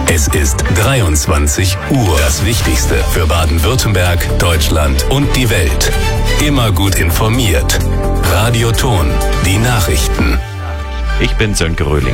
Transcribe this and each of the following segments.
Es ist 23 Uhr. Das Wichtigste für Baden-Württemberg, Deutschland und die Welt. Immer gut informiert. Radio Ton, die Nachrichten. Ich bin Sönke Röhling.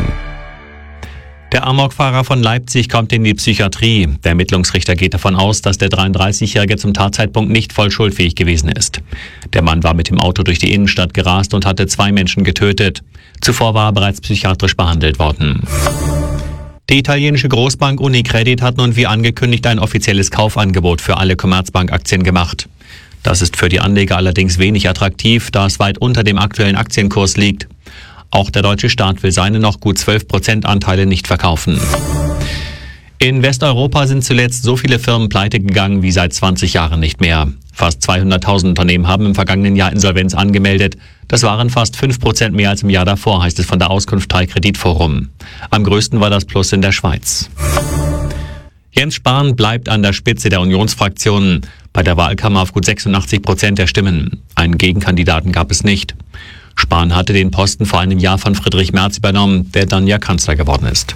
Der Amokfahrer von Leipzig kommt in die Psychiatrie. Der Ermittlungsrichter geht davon aus, dass der 33-Jährige zum Tatzeitpunkt nicht voll schuldfähig gewesen ist. Der Mann war mit dem Auto durch die Innenstadt gerast und hatte 2 Menschen getötet. Zuvor war er bereits psychiatrisch behandelt worden. Die italienische Großbank Unicredit hat nun wie angekündigt ein offizielles Kaufangebot für alle Commerzbank-Aktien gemacht. Das ist für die Anleger allerdings wenig attraktiv, da es weit unter dem aktuellen Aktienkurs liegt. Auch der deutsche Staat will seine noch gut 12% Anteile nicht verkaufen. In Westeuropa sind zuletzt so viele Firmen pleite gegangen wie seit 20 Jahren nicht mehr. Fast 200.000 Unternehmen haben im vergangenen Jahr Insolvenz angemeldet. Das waren fast 5% mehr als im Jahr davor, heißt es von der Auskunft 3 Kreditforum. Am größten war das Plus in der Schweiz. Jens Spahn bleibt an der Spitze der Unionsfraktionen. Bei der Wahl kam er auf gut 86% der Stimmen. Einen Gegenkandidaten gab es nicht. Spahn hatte den Posten vor einem Jahr von Friedrich Merz übernommen, der dann ja Kanzler geworden ist.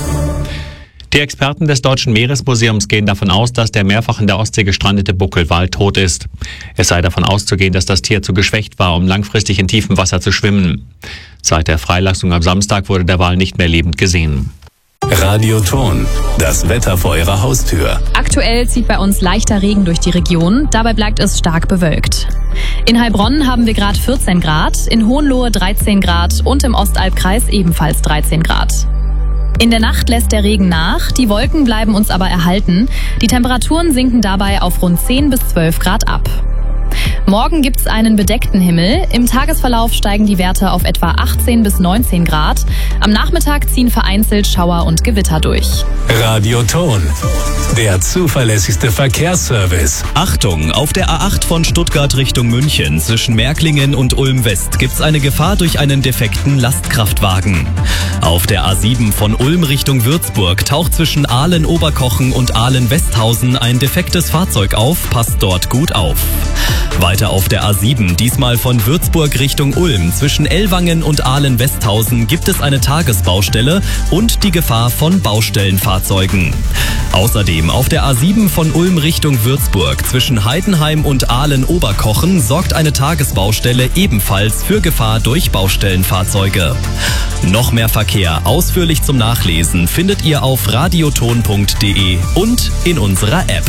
Die Experten des Deutschen Meeresmuseums gehen davon aus, dass der mehrfach in der Ostsee gestrandete Buckelwal tot ist. Es sei davon auszugehen, dass das Tier zu geschwächt war, um langfristig in tiefem Wasser zu schwimmen. Seit der Freilassung am Samstag wurde der Wal nicht mehr lebend gesehen. Radio Ton, das Wetter vor Ihrer Haustür. Aktuell zieht bei uns leichter Regen durch die Region, dabei bleibt es stark bewölkt. In Heilbronn haben wir gerade 14 Grad, in Hohenlohe 13 Grad und im Ostalbkreis ebenfalls 13 Grad. In der Nacht lässt der Regen nach, die Wolken bleiben uns aber erhalten. Die Temperaturen sinken dabei auf rund 10 bis 12 Grad ab. Morgen gibt's einen bedeckten Himmel. Im Tagesverlauf steigen die Werte auf etwa 18 bis 19 Grad. Am Nachmittag ziehen vereinzelt Schauer und Gewitter durch. Radio Ton, der zuverlässigste Verkehrsservice. Achtung, auf der A8 von Stuttgart Richtung München zwischen Märklingen und Ulm West gibt's eine Gefahr durch einen defekten Lastkraftwagen. Auf der A7 von Ulm Richtung Würzburg taucht zwischen Ahlen-Oberkochen und Ahlen-Westhausen ein defektes Fahrzeug auf, passt dort gut auf. Weiter auf der A7, diesmal von Würzburg Richtung Ulm. Zwischen Ellwangen und Ahlen-Westhausen gibt es eine Tagesbaustelle und die Gefahr von Baustellenfahrzeugen. Außerdem auf der A7 von Ulm Richtung Würzburg zwischen Heidenheim und Ahlen-Oberkochen sorgt eine Tagesbaustelle ebenfalls für Gefahr durch Baustellenfahrzeuge. Noch mehr Verkehr ausführlich zum Nachlesen findet ihr auf radioton.de und in unserer App.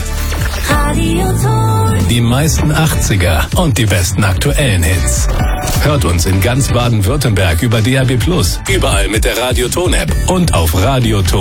Die meisten 80er und die besten aktuellen Hits. Hört uns in ganz Baden-Württemberg über DAB+, überall mit der Radio Ton App und auf radioton.de.